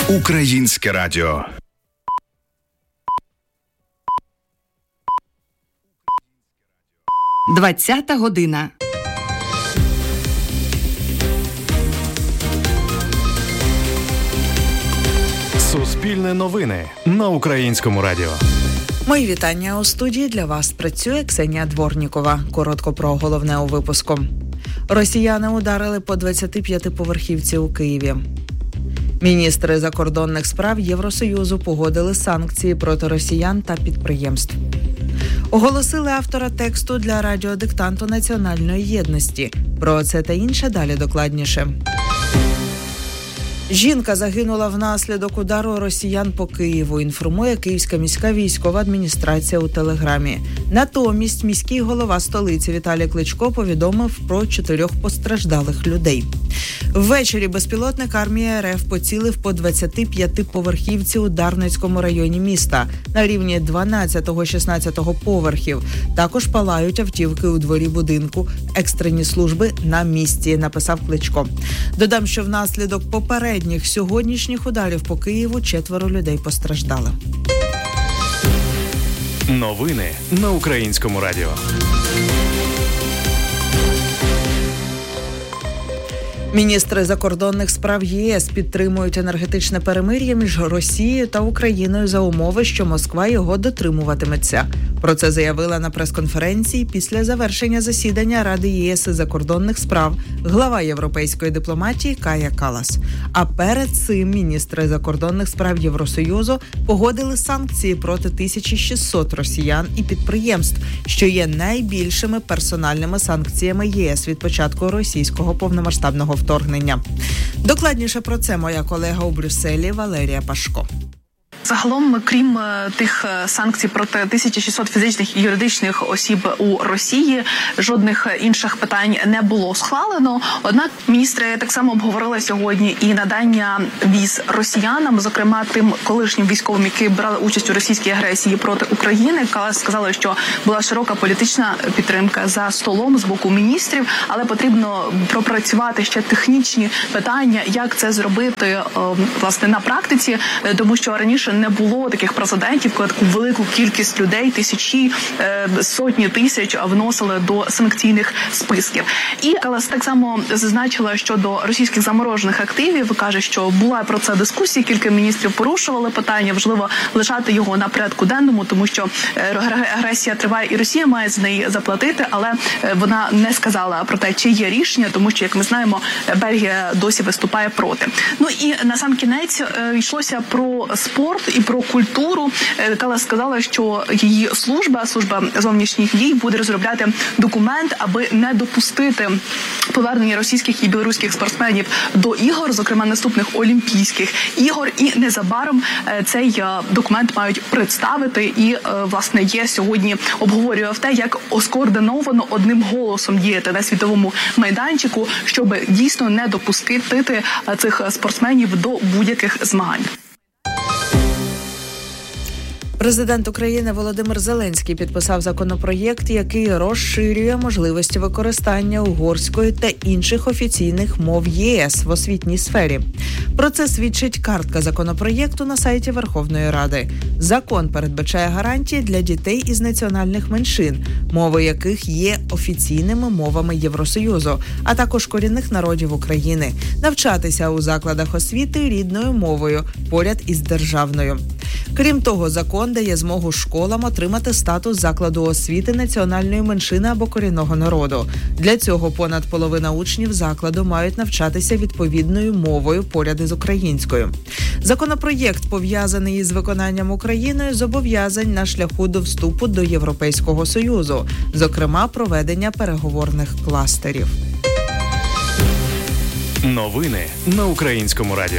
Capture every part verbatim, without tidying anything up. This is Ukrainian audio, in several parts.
Українське радіо. Двадцята година. Суспільне новини на Українському радіо. Мої вітання у студії. Для вас працює Ксенія Дворнікова. Коротко про головне у випуску. Росіяни ударили по двадцятип'ятиповерхівці у Києві. Міністри закордонних справ Євросоюзу погодили санкції проти росіян та підприємств. Оголосили автора тексту для радіодиктанту національної єдності. Про це та інше далі докладніше. Жінка загинула внаслідок удару росіян по Києву, інформує Київська міська військова адміністрація у Телеграмі. Натомість міський голова столиці Віталій Кличко повідомив про чотирьох постраждалих людей. Ввечері безпілотник армії РФ поцілив по двадцятип'ятиповерхівці у Дарницькому районі міста на рівні дванадцятого-шістнадцятого поверхів. Також палають автівки у дворі будинку. Екстрені служби на місці, написав Кличко. Додам, що внаслідок попередніх сьогоднішніх ударів по Києву четверо людей постраждали. Новини на Українському радіо. Міністри закордонних справ ЄС підтримують енергетичне перемир'я між Росією та Україною за умови, що Москва його дотримуватиметься. Про це заявила на прес-конференції після завершення засідання Ради ЄС із закордонних справ глава європейської дипломатії Кая Каллас. А перед цим міністри закордонних справ Євросоюзу погодили санкції проти тисячі шістсот росіян і підприємств, що є найбільшими персональними санкціями ЄС від початку російського повномасштабного вторгнення. Докладніше про це моя колега у Брюсселі Валерія Пашко. Загалом, крім тих санкцій проти тисячі шістсот фізичних і юридичних осіб у Росії, жодних інших питань не було схвалено. Однак міністри так само обговорили сьогодні і надання віз росіянам, зокрема тим колишнім військовим, які брали участь у російській агресії проти України. Сказали, що була широка політична підтримка за столом з боку міністрів, але потрібно пропрацювати ще технічні питання, як це зробити власне на практиці, тому що раніше не було таких прецедентів, коли таку велику кількість людей, тисячі, сотні тисяч вносили до санкційних списків. І Каллас так само зазначила щодо російських заморожених активів, каже, що була про це дискусія, кілька міністрів порушували питання, важливо лишати його на порядку денному, тому що агресія триває і Росія має з неї заплатити, але вона не сказала про те, чи є рішення, тому що, як ми знаємо, Бельгія досі виступає проти. Ну і на сам кінець йшлося про спорт і про культуру. Каллас сказала, що її служба, служба зовнішніх дій, буде розробляти документ, аби не допустити повернення російських і білоруських спортсменів до ігор, зокрема наступних Олімпійських ігор. І незабаром цей документ мають представити. І, власне, є сьогодні обговорював те, як скоординовано одним голосом діяти на світовому майданчику, щоб дійсно не допустити цих спортсменів до будь-яких змагань. Президент України Володимир Зеленський підписав законопроєкт, який розширює можливості використання угорської та інших офіційних мов ЄС в освітній сфері. Про це свідчить картка законопроєкту на сайті Верховної Ради. Закон передбачає гарантії для дітей із національних меншин, мови яких є офіційними мовами Євросоюзу, а також корінних народів України, навчатися у закладах освіти рідною мовою поряд із державною. Крім того, закон дає змогу школам отримати статус закладу освіти національної меншини або корінного народу. Для цього понад половина учнів закладу мають навчатися відповідною мовою поряд із українською. Законопроєкт пов'язаний із виконанням Україною зобов'язань на шляху до вступу до Європейського Союзу, зокрема проведення переговорних кластерів. Новини на Українському радіо.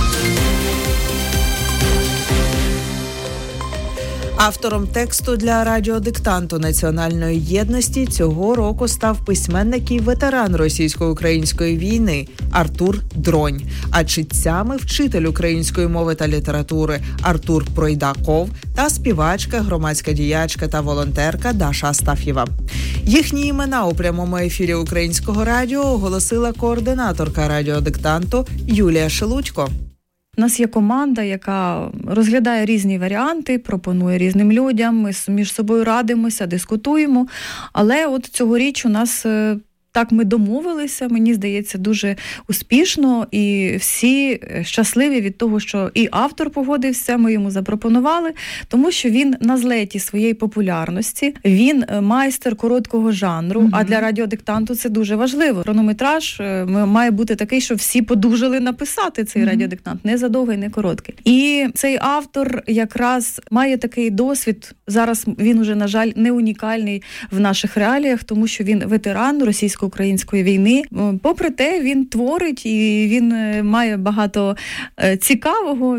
Автором тексту для радіодиктанту національної єдності цього року став письменник і ветеран російсько-української війни Артур Дронь, а читцями вчитель української мови та літератури Артур Пройдаков та співачка, громадська діячка та волонтерка Даша Астаф'єва. Їхні імена у прямому ефірі Українського радіо оголосила координаторка радіодиктанту Юлія Шелудько. У нас є команда, яка розглядає різні варіанти, пропонує різним людям, ми між собою радимося, дискутуємо. Але от цьогоріч у нас... Так ми домовилися, мені здається, дуже успішно, і всі щасливі від того, що і автор погодився, ми йому запропонували, тому що він на злеті своєї популярності, він майстер короткого жанру, mm-hmm. а для радіодиктанту це дуже важливо. Хронометраж має бути такий, що всі подужали написати цей mm-hmm. радіодиктант, не задовгий, не короткий. І цей автор якраз має такий досвід, зараз він уже, на жаль, не унікальний в наших реаліях, тому що він ветеран російського української війни. Попри те, він творить і він має багато цікавого.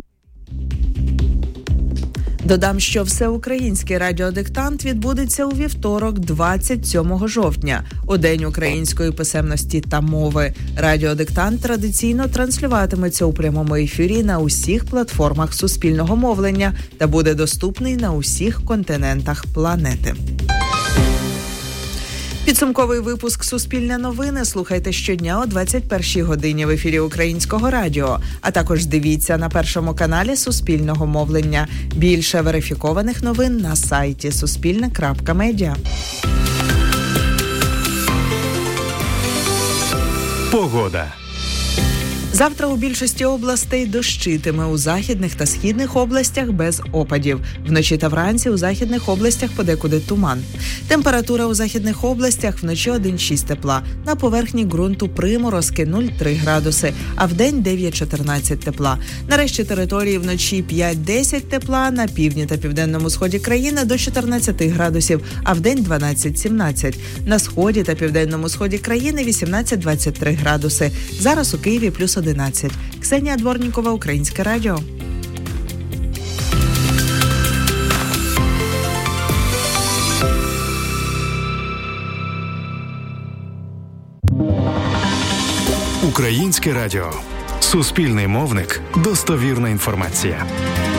Додам, що всеукраїнський радіодиктант відбудеться у вівторок, двадцять сьомого жовтня, у День української писемності та мови. Радіодиктант традиційно транслюватиметься у прямому ефірі на усіх платформах суспільного мовлення та буде доступний на усіх континентах планети. Підсумковий випуск «Суспільне новини» слухайте щодня о двадцять першій годині в ефірі Українського радіо, а також дивіться на Першому каналі Суспільного мовлення. Більше верифікованих новин на сайті суспільне крапка медіа. Погода. Завтра у більшості областей дощитиме, у західних та східних областях без опадів. Вночі та вранці у західних областях подекуди туман. Температура у західних областях вночі один-шість тепла. На поверхні ґрунту приморозки нуль-три градуси, а вдень дев'ять-чотирнадцять тепла. На решті території вночі п'ять-десять тепла, на півдні та південному сході країни до чотирнадцять градусів, а вдень дванадцять-сімнадцять. На сході та південному сході країни вісімнадцять-двадцять три градуси. Зараз у Києві плюс одинадцять. Ксенія Дворнікова, Українське радіо. Українське радіо. Суспільний мовник. Достовірна інформація.